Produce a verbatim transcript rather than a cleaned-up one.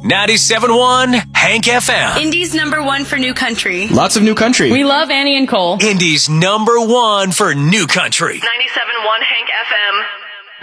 ninety-seven point one Hank F M. Indy's number one for new country. Lots of new country. We love Annie and Cole. Indy's number one for new country. ninety-seven point one Hank F M.